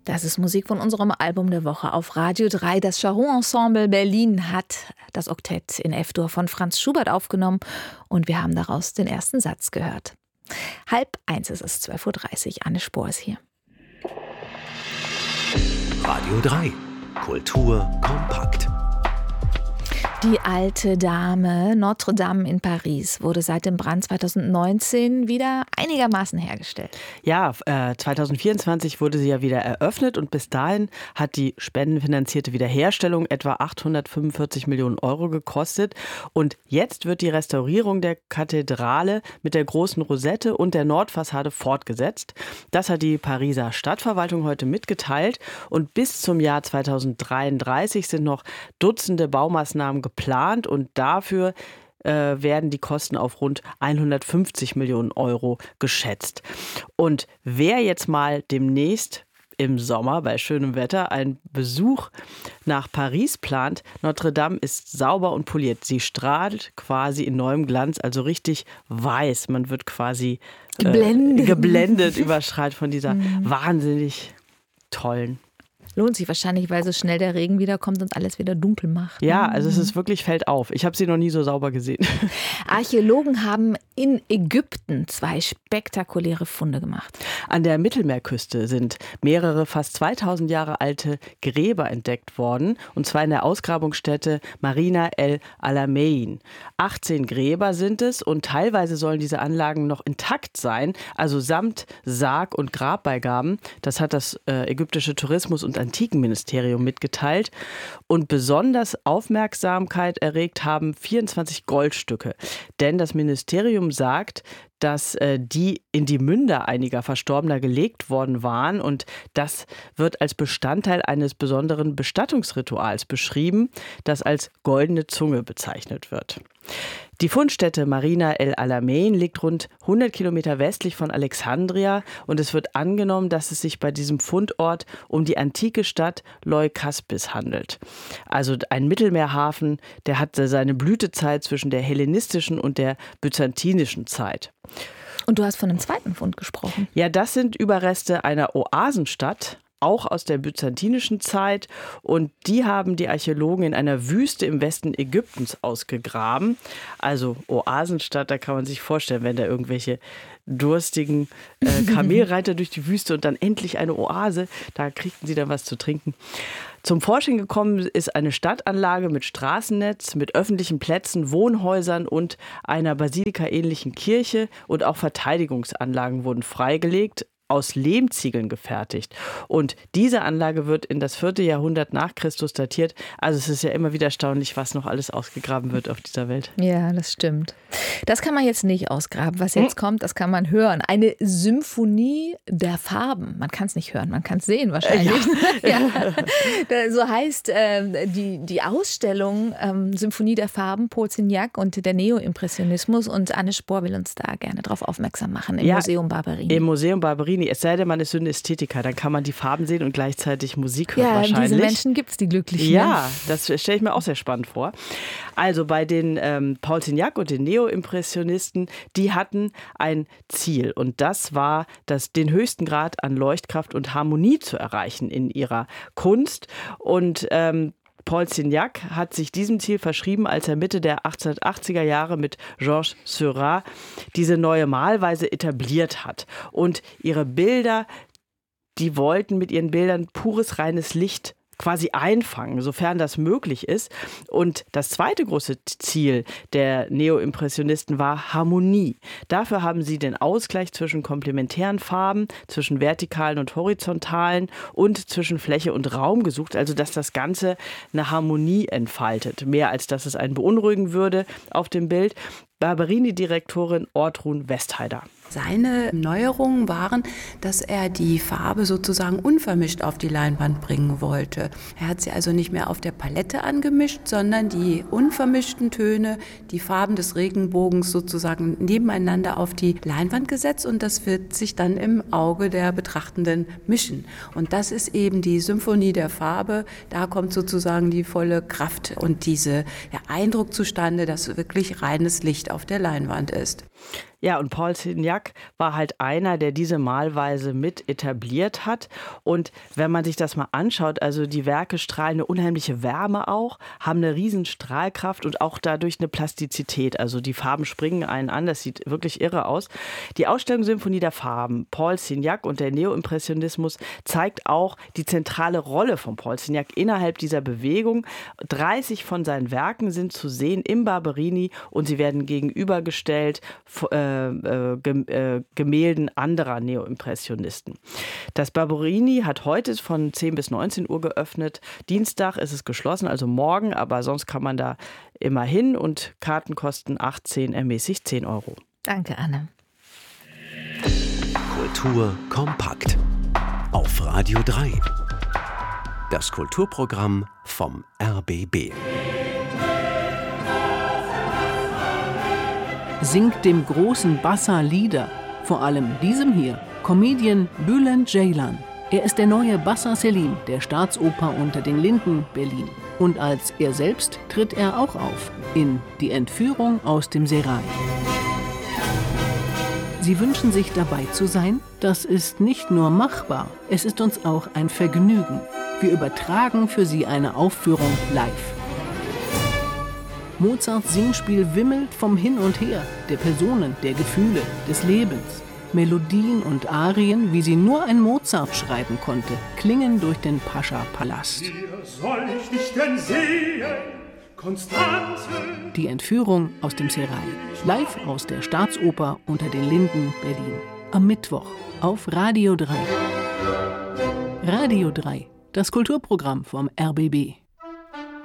Das ist Musik von unserem Album der Woche auf Radio 3. Das Charron Ensemble Berlin hat das Oktett in F-Dur von Franz Schubert aufgenommen und wir haben daraus den ersten Satz gehört. 12:30 ist es, 12:30 Uhr. Anne Spohr ist hier. Radio 3. Kultur kompakt. Die alte Dame Notre Dame in Paris wurde seit dem Brand 2019 wieder einigermaßen hergestellt. Ja, 2024 wurde sie ja wieder eröffnet und bis dahin hat die spendenfinanzierte Wiederherstellung etwa 845 Millionen Euro gekostet. Und jetzt wird die Restaurierung der Kathedrale mit der großen Rosette und der Nordfassade fortgesetzt. Das hat die Pariser Stadtverwaltung heute mitgeteilt. Und bis zum Jahr 2033 sind noch Dutzende Baumaßnahmen geplant und dafür werden die Kosten auf rund 150 Millionen Euro geschätzt. Und wer jetzt mal demnächst im Sommer bei schönem Wetter einen Besuch nach Paris plant, Notre Dame ist sauber und poliert. Sie strahlt quasi in neuem Glanz, also richtig weiß. Man wird quasi geblendet überstrahlt von dieser wahnsinnig tollen. Lohnt sich wahrscheinlich, weil so schnell der Regen wiederkommt und alles wieder dunkel macht. Ja, also es ist wirklich, fällt auf. Ich habe sie noch nie so sauber gesehen. Archäologen haben in Ägypten 2 spektakuläre Funde gemacht. An der Mittelmeerküste sind mehrere fast 2000 Jahre alte Gräber entdeckt worden. Und zwar in der Ausgrabungsstätte Marina El Alamein. 18 Gräber sind es und teilweise sollen diese Anlagen noch intakt sein. Also samt Sarg- und Grabbeigaben. Das hat das ägyptische Tourismus- und Antikenministerium mitgeteilt. Und besonders Aufmerksamkeit erregt haben 24 Goldstücke. Denn das Ministerium sagt, dass die in die Münder einiger Verstorbener gelegt worden waren. Und das wird als Bestandteil eines besonderen Bestattungsrituals beschrieben, das als goldene Zunge bezeichnet wird. Die Fundstätte Marina El Alamein liegt rund 100 Kilometer westlich von Alexandria und es wird angenommen, dass es sich bei diesem Fundort um die antike Stadt Leukaspis handelt. Also ein Mittelmeerhafen, der hatte seine Blütezeit zwischen der hellenistischen und der byzantinischen Zeit. Und du hast von einem zweiten Fund gesprochen. Ja, das sind Überreste einer Oasenstadt, auch aus der byzantinischen Zeit. Und die haben die Archäologen in einer Wüste im Westen Ägyptens ausgegraben. Also Oasenstadt, da kann man sich vorstellen, wenn da irgendwelche durstigen Kamelreiter durch die Wüste und dann endlich eine Oase, da kriegten sie dann was zu trinken. Zum Vorschein gekommen ist eine Stadtanlage mit Straßennetz, mit öffentlichen Plätzen, Wohnhäusern und einer basilikaähnlichen Kirche. Und auch Verteidigungsanlagen wurden freigelegt, aus Lehmziegeln gefertigt. Und diese Anlage wird in das 4. Jahrhundert nach Christus datiert. Also es ist ja immer wieder erstaunlich, was noch alles ausgegraben wird auf dieser Welt. Ja, das stimmt. Das kann man jetzt nicht ausgraben. Was jetzt kommt, das kann man hören. Eine Symphonie der Farben. Man kann es nicht hören, man kann es sehen wahrscheinlich. Ja. Ja. So heißt die Ausstellung Symphonie der Farben, Paul Signac und der Neoimpressionismus. Und Anne Spohr will uns da gerne darauf aufmerksam machen im Museum Barberini. Im Museum Barberini. Es sei denn, man ist Synästhetiker, dann kann man die Farben sehen und gleichzeitig Musik hören wahrscheinlich. Ja, diese Menschen gibt es, die Glücklichen. Ja, das stelle ich mir auch sehr spannend vor. Also bei den Paul Signac und den Neoimpressionisten, die hatten ein Ziel und das war, den höchsten Grad an Leuchtkraft und Harmonie zu erreichen in ihrer Kunst. Und Paul Signac hat sich diesem Ziel verschrieben, als er Mitte der 1880er Jahre mit Georges Seurat diese neue Malweise etabliert hat. Und ihre Bilder, die wollten mit ihren Bildern pures, reines Licht quasi einfangen, sofern das möglich ist. Und das zweite große Ziel der Neoimpressionisten war Harmonie. Dafür haben sie den Ausgleich zwischen komplementären Farben, zwischen vertikalen und horizontalen und zwischen Fläche und Raum gesucht, also dass das Ganze eine Harmonie entfaltet, mehr als dass es einen beunruhigen würde auf dem Bild. Barberini-Direktorin Ortrun Westheider. Seine Neuerungen waren, dass er die Farbe sozusagen unvermischt auf die Leinwand bringen wollte. Er hat sie also nicht mehr auf der Palette angemischt, sondern die unvermischten Töne, die Farben des Regenbogens sozusagen nebeneinander auf die Leinwand gesetzt und das wird sich dann im Auge der Betrachtenden mischen. Und das ist eben die Symphonie der Farbe. Da kommt sozusagen die volle Kraft und dieser Eindruck zustande, dass wirklich reines Licht auf der Leinwand ist. Ja, und Paul Signac war halt einer, der diese Malweise mit etabliert hat. Und wenn man sich das mal anschaut, also die Werke strahlen eine unheimliche Wärme auch, haben eine riesen Strahlkraft und auch dadurch eine Plastizität. Also die Farben springen einen an, das sieht wirklich irre aus. Die Ausstellung Symphonie der Farben, Paul Signac und der Neoimpressionismus, zeigt auch die zentrale Rolle von Paul Signac innerhalb dieser Bewegung. 30 von seinen Werken sind zu sehen im Barberini und sie werden gegenübergestellt Gemälden anderer Neoimpressionisten. Das Barberini hat heute von 10 bis 19 Uhr geöffnet. Dienstag ist es geschlossen, also morgen, aber sonst kann man da immer hin und Karten kosten 18, ermäßigt 10 Euro. Danke, Anne. Kultur kompakt. Auf Radio 3. Das Kulturprogramm vom RBB. Singt dem großen Bassa Lieder, vor allem diesem hier, Comedian Bülent Ceylan. Er ist der neue Bassa Selim der Staatsoper Unter den Linden, Berlin. Und als er selbst tritt er auch auf in Die Entführung aus dem Serail. Sie wünschen sich dabei zu sein? Das ist nicht nur machbar, es ist uns auch ein Vergnügen. Wir übertragen für Sie eine Aufführung live. Mozarts Singspiel wimmelt vom Hin und Her, der Personen, der Gefühle, des Lebens. Melodien und Arien, wie sie nur ein Mozart schreiben konnte, klingen durch den Pascha-Palast. Hier soll ich dich denn sehen, Konstanze? Die Entführung aus dem Serail. Live aus der Staatsoper Unter den Linden, Berlin. Am Mittwoch auf Radio 3. Radio 3, das Kulturprogramm vom RBB.